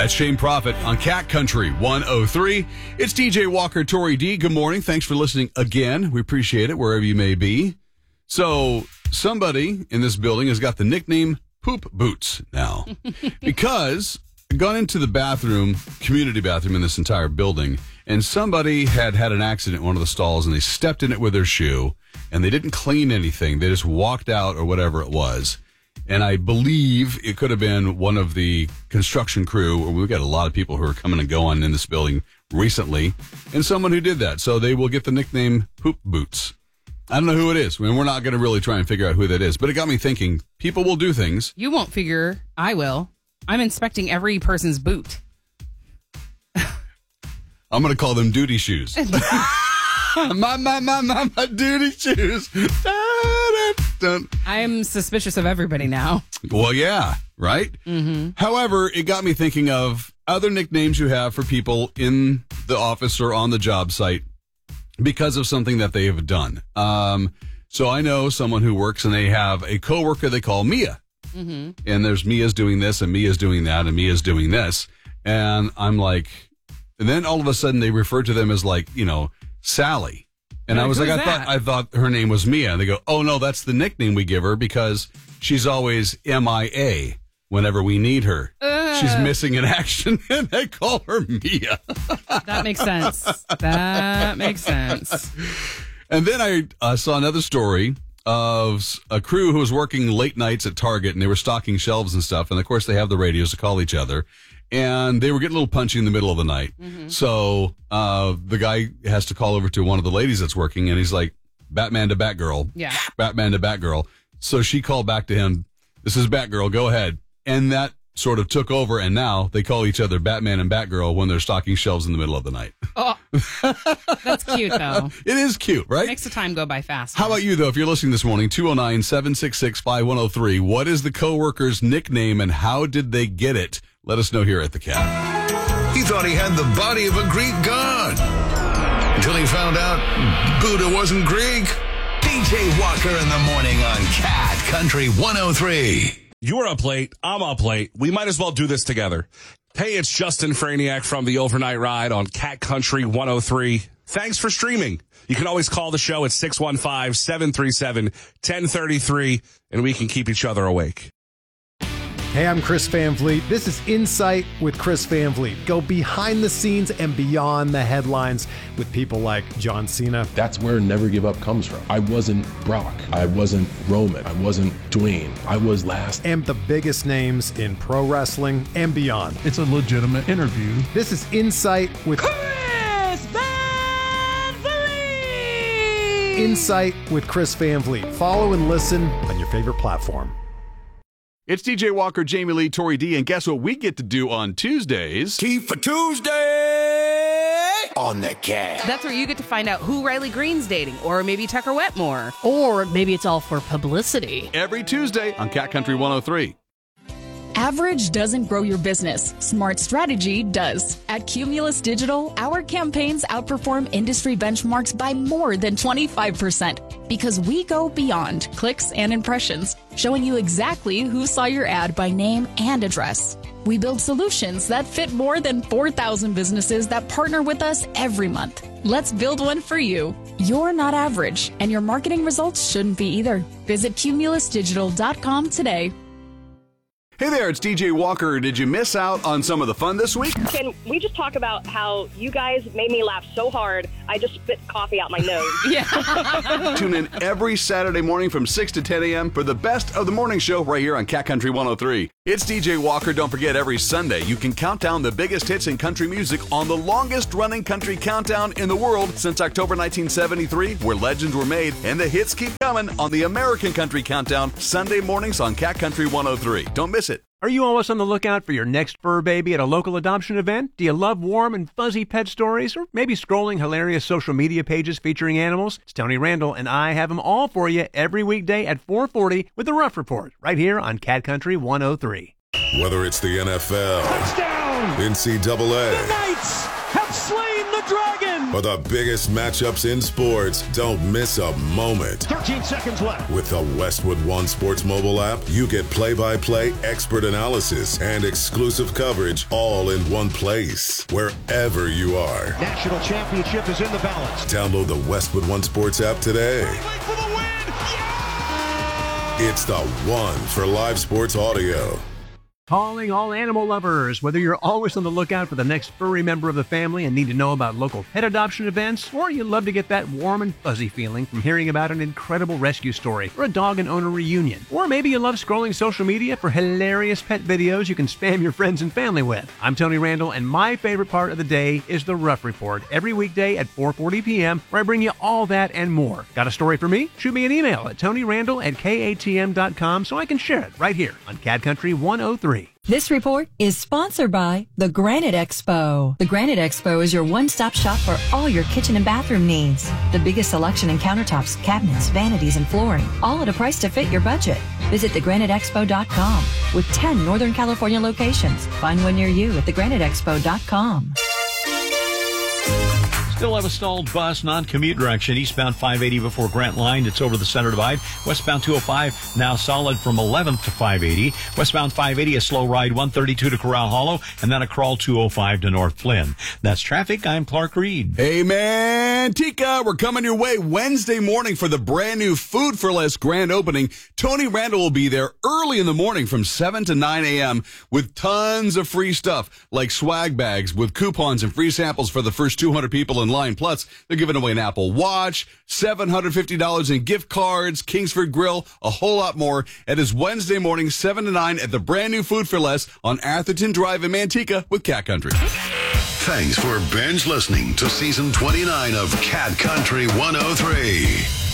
That's Shane Prophet on Cat Country 103. It's DJ Walker, Tori D. Good morning. Thanks for listening again. We appreciate it wherever you may be. So somebody in this building has got the nickname Poop Boots now because I got into the bathroom, community bathroom in this entire building, and somebody had an accident in one of the stalls and they stepped in it with their shoe and they didn't clean anything. They just walked out or whatever it was. And I believe it could have been one of the construction crew. We've got a lot of people who are coming and going in this building recently, and someone who did that. So they will get the nickname Poop Boots. I don't know who it is. I mean, we're not going to really try and figure out who that is, but it got me thinking, people will do things. You won't figure. I will. I'm inspecting every person's boot. I'm going to call them duty shoes. my duty shoes. I'm suspicious of everybody now. Well, yeah, right? Mm-hmm. However, it got me thinking of other nicknames you have for people in the office or on the job site because of something that they have done. So I know someone who works and they have a coworker they call Mia. Mm-hmm. And there's Mia's doing this and Mia's doing that and Mia's doing this. And I'm like, and then all of a sudden they refer to them as like, Sally. And I was like, I thought her name was Mia. And they go, oh, no, that's the nickname we give her because she's always MIA whenever we need her. She's missing in action, and they call her Mia. That makes sense. That makes sense. And then I saw another story of a crew who was working late nights at Target, and they were stocking shelves and stuff. And, of course, they have the radios to call each other. And they were getting a little punchy in the middle of the night. Mm-hmm. So the guy has to call over to one of the ladies that's working, and he's like, Batman to Batgirl. Yeah. Batman to Batgirl. So she called back to him, this is Batgirl, go ahead. And that sort of took over, and now they call each other Batman and Batgirl when they're stocking shelves in the middle of the night. Oh, that's cute, though. It is cute, right? Makes the time go by fast. How about you, though, if you're listening this morning, 209-766-5103. What is the coworker's nickname, and how did they get it? Let us know here at the Cat. He thought he had the body of a Greek god until he found out Buddha wasn't Greek. DJ Walker in the morning on Cat Country 103. You're up late. I'm up late. We might as well do this together. Hey, it's Justin Franiak from the Overnight Ride on Cat Country 103. Thanks for streaming. You can always call the show at 615-737-1033, and we can keep each other awake. Hey, I'm Chris Van Vliet. This is Insight with Chris Van Vliet. Go behind the scenes and beyond the headlines with people like John Cena. That's where Never Give Up comes from. I wasn't Brock. I wasn't Roman. I wasn't Dwayne. I was last. And the biggest names in pro wrestling and beyond. It's a legitimate interview. This is Insight with Chris Van Vliet. Insight with Chris Van Vliet. Follow and listen on your favorite platform. It's DJ Walker, Jamie Lee, Tori D, and guess what we get to do on Tuesdays? Tea for Tuesday on the Cat. That's where you get to find out who Riley Green's dating, or maybe Tucker Wetmore. Or maybe it's all for publicity. Every Tuesday on Cat Country 103. Average doesn't grow your business. Smart strategy does. At Cumulus Digital, our campaigns outperform industry benchmarks by more than 25% because we go beyond clicks and impressions, showing you exactly who saw your ad by name and address. We build solutions that fit more than 4,000 businesses that partner with us every month. Let's build one for you. You're not average, and your marketing results shouldn't be either. Visit cumulusdigital.com today. Hey there, it's DJ Walker. Did you miss out on some of the fun this week? Can we just talk about how you guys made me laugh so hard, I just spit coffee out my nose? Yeah. Tune in every Saturday morning from 6 to 10 a.m. for the best of the morning show right here on Cat Country 103. It's DJ Walker. Don't forget, every Sunday you can count down the biggest hits in country music on the longest-running country countdown in the world since October 1973, where legends were made, and the hits keep coming on the American Country Countdown, Sunday mornings on Cat Country 103. Don't miss it. Are you always on the lookout for your next fur baby at a local adoption event? Do you love warm and fuzzy pet stories? Or maybe scrolling hilarious social media pages featuring animals? It's Tony Randall, and I have them all for you every weekday at 4:40 with the Rough Report, right here on Cat Country 103. Whether it's the NFL, touchdown, NCAA, the Knights have slain the dragon, For the biggest matchups in sports, don't miss a moment. 13 seconds left. With the Westwood One Sports mobile app, you get play-by-play expert analysis and exclusive coverage all in one place, wherever you are. National championship is in the balance. Download the Westwood One Sports app today. For the win! It's the one for live sports audio. Calling all animal lovers. Whether you're always on the lookout for the next furry member of the family and need to know about local pet adoption events, or you love to get that warm and fuzzy feeling from hearing about an incredible rescue story or a dog and owner reunion, or maybe you love scrolling social media for hilarious pet videos you can spam your friends and family with. I'm Tony Randall, and my favorite part of the day is the Rough Report every weekday at 4:40 p.m., where I bring you all that and more. Got a story for me? Shoot me an email at TonyRandall@KATM.com so I can share it right here on Cat Country 103. This report is sponsored by the Granite Expo. The Granite Expo is your one-stop shop for all your kitchen and bathroom needs. The biggest selection in countertops, cabinets, vanities, and flooring, all at a price to fit your budget. Visit thegraniteexpo.com with 10 Northern California locations. Find one near you at thegraniteexpo.com. Still have a stalled bus, non-commute direction, eastbound 580 before Grant Line. It's over the center divide. Westbound 205 now solid from 11th to 580. Westbound 580, a slow ride 132 to Corral Hollow, and then a crawl 205 to North Flynn. That's traffic. I'm Clark Reed. Hey, man, Tika, we're coming your way Wednesday morning for the brand new Food for Less grand opening. Tony Randall will be there early in the morning from 7 to 9 a.m. with tons of free stuff like swag bags with coupons and free samples for the first 200 people in line. Plus, they're giving away an Apple Watch, $750 in gift cards, Kingsford Grill, a whole lot more. It is Wednesday morning, 7 to 9 at the brand new Food for Less on Atherton Drive in Manteca with Cat Country. Thanks for binge listening to season 29 of Cat Country 103.